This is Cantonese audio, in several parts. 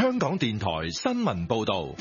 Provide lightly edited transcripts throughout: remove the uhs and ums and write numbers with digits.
香港電台新聞報道。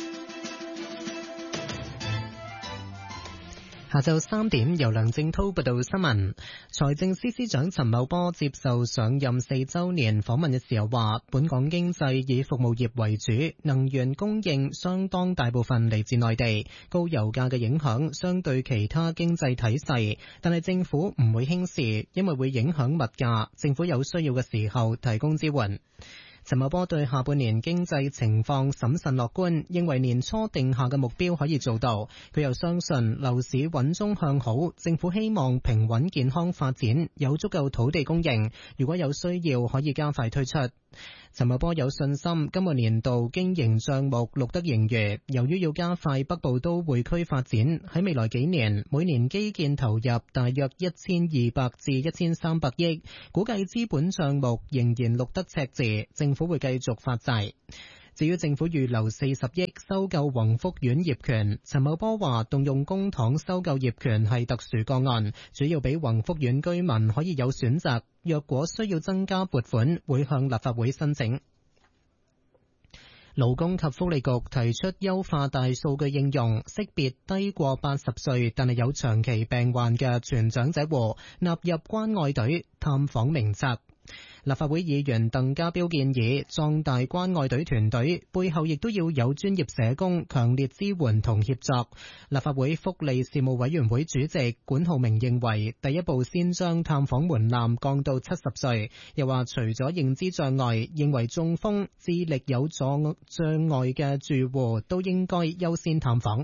下晝3點，由梁正濤報道新聞。財政司司長陳茂波接受上任4週年訪問嘅時候話，本港經濟以服務業為主，能源供應相當大部分嚟自內地，高油價嘅影響相對其他經濟體細，但係政府唔會輕視，因為會影響物價，政府有需要嘅時候提供支援。陳茂波對下半年經濟情況審慎樂觀，認為年初定下嘅目標可以做到。佢又相信樓市穩中向好，政府希望平穩健康發展，有足夠土地供應，如果有需要可以加快推出。陳茂波有信心今個年度經營帳目錄得盈餘，由於要加快北部都會區發展，喺未來幾年每年基建投入大約1200至1300億，估計資本帳目仍然錄得赤字，政府會繼續發債。至於政府預留40億收購宏福苑業權，陳茂波話動用公帑收購業權係特殊個案，主要俾宏福苑居民可以有選擇，若果需要增加撥款，會向立法會申請。勞工及福利局提出優化大數據應用，識別低過80歲但係有長期病患嘅全長者戶納入關愛隊探訪名冊。立法會議員鄧家彪建議壯大關愛隊團隊，背後亦都要有專業社工強烈支援同協作。立法會福利事務委員會主席管浩明認為，第一步先將探訪門檻降到70歲，又話除咗認知障礙，認為中風、智力有障礙嘅住戶都應該優先探訪。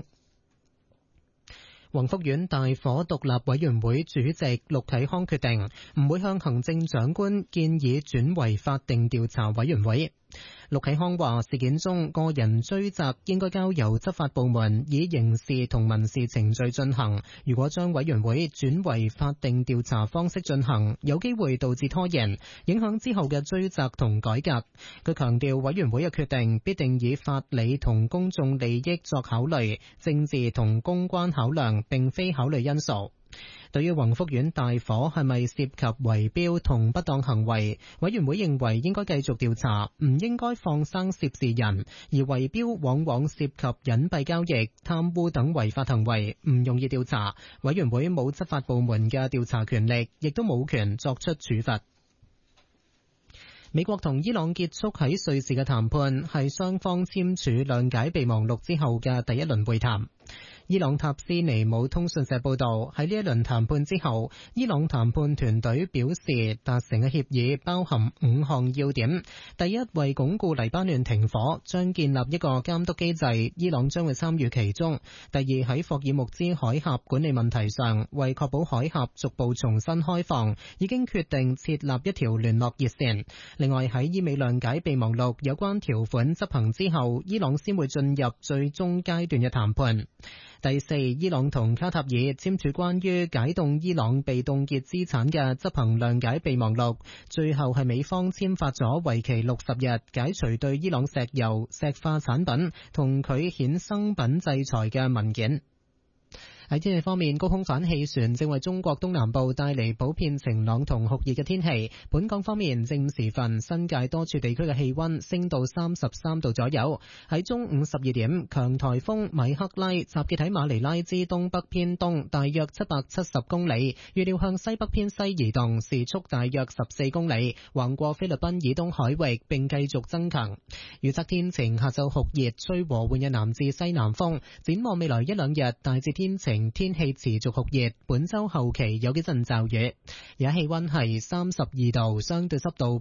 宏福苑大火獨立委員會主席陸啟康決定唔會向行政長官建議轉為法定調查委員會。陸啟康話，事件中個人追責應該交由執法部門以刑事同民事程序進行，如果將委員會轉為法定調查方式進行，有機會導致拖延，影響之後嘅追責同改革。佢強調委員會嘅決定必定以法理同公眾利益作考慮，政治同公關考量並非考慮因素。對於宏福苑大火係咪涉及圍標同不當行為，委員會認為應該繼續調查，唔應該放生涉事人，而圍標往往涉及隱蔽交易、貪污等違法行為，唔容易調查。委員會冇執法部門嘅調查權力，亦都冇權作出處罰。美國同伊朗結束喺瑞士嘅談判，係雙方簽署諒解備忘錄之後嘅第一輪會談。伊朗塔斯尼姆通訊社報道，喺呢一輪談判之後，伊朗談判團隊表示達成嘅協議包含5項要點。第一，為鞏固黎巴嫩停火，將建立一個監督機制，伊朗將會參與其中。第二，喺霍爾木茲海峽管理問題上，為確保海峽逐步重新開放，已經決定設立一條聯絡熱線。另外，喺伊美諒解備忘錄有關條款執行之後，伊朗先會進入最終階段嘅談判。第四，伊朗同卡塔爾簽署關於解凍伊朗被凍結資產嘅執行諒解備忘錄，最後係美方簽發咗為期60日解除對伊朗石油、石化產品同佢衍生品制裁嘅文件。喺天氣方面，高空反氣旋正為中國東南部帶嚟普遍晴朗同酷熱嘅天氣。本港方面，正午時分，新界多處地區嘅氣溫升到33度左右。喺中午12點，強颱風米克拉集結喺馬尼拉之東北偏東大約770公里，預料向西北偏西移動，時速大約14公里，橫過菲律賓以東海域並繼續增強。預測天晴，下晝酷熱，吹和緩嘅南至西南風。展望未來一兩日，大致天晴，天氣持續酷熱，本周後期有幾陣驟雨。而家氣溫係32度，相對濕度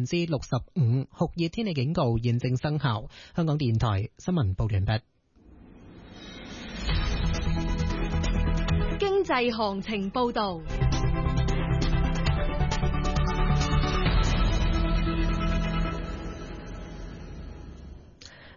65%，酷熱天氣警告現正生效。香港電台新聞報完畢。 經濟行情報道。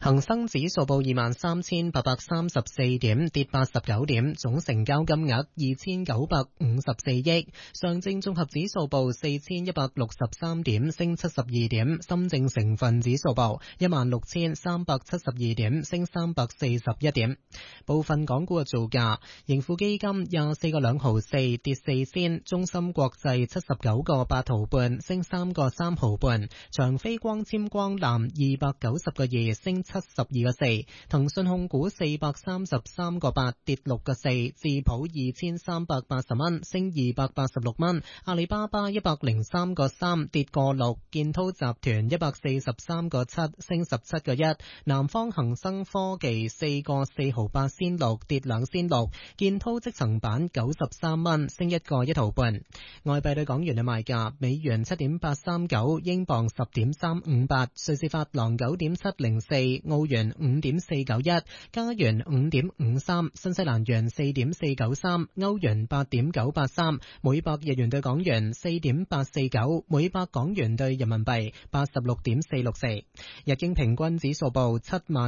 恒生指數報23,834點，跌89點，總成交金額2,954億。上證綜合指數報4,163點，升72點。深證成分指數報16,372點，升341點。部分港股嘅造價：盈富基金24個2毫4，跌4仙；中芯國際79個8毫半，升3個3毫半；長飛光纖光纜290個2，升72個4；騰訊控股433個8，跌6個4；智普2380蚊，升286蚊；阿里巴巴103個3，跌個6；建滔集團143個7，升17個1；南方恒生科技4個4毫8仙6，跌2仙6；建滔積層板93蚊，升1個1毫半。外幣對港元嘅賣價：美元7.839，英鎊10.358，瑞士法郎9.704，澳元5.491，加元5.53，新西蘭元4.493，歐元8.983，每百日元對港元4.849，每百港元對人民幣86.464。日經平均指數報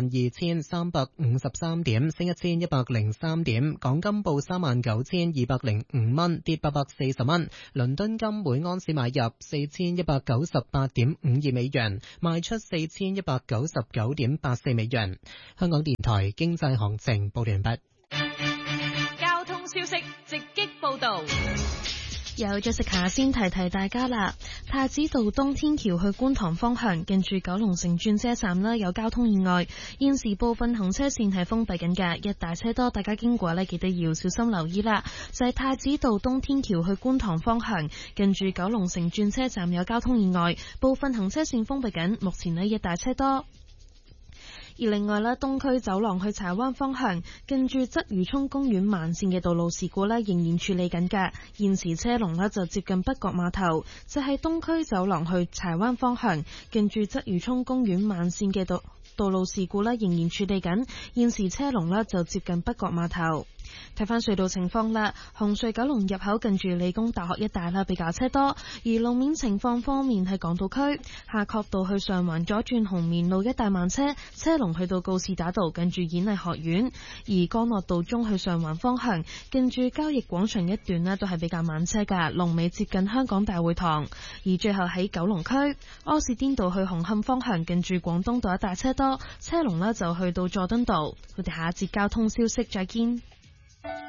72,353點，升1103點。港金報39,205蚊，跌840蚊。倫敦金每盎司買入4198.52美元，賣出4199.84美元。香港電台經濟行情報完畢。 交通消息直擊報道。 有咗食下先提提大家啦，太子道東天橋去觀塘方向，近住九龍城轉車站啦，有交通意外，現時部分行車線係封閉緊嘅，一大車多，大家經過呢記得要小心留意啦。就係太子道東天橋去觀塘方向，近住九龍城轉車站有交通意外，部分行車線封閉緊，目前呢一大車多。而另外咧，東區走廊去柴灣方向，近住鰂魚涌公園慢線嘅道路事故咧，仍然處理緊嘅。現時車龍咧就接近北角碼頭，就係東區走廊去柴灣方向，近住鰂魚涌公園慢線嘅道路事故咧，仍然處理緊。現時車龍咧就接近北角碼頭。睇翻隧道情況啦，紅隧九龍入口近住理工大學一帶啦，比較車多。而路面情況方面，喺港島區夏慤道去上環左轉紅棉路一帶慢車，車龍去到告士打道近住演藝學院；而干諾道中去上環方向，近住交易廣場一段呢都係比較慢車噶，龍尾接近香港大會堂。而最後喺九龍區柯士甸道去紅磡方向，近住廣東道一帶車多，車龍呢就去到佐敦道。我哋下一節交通消息再見。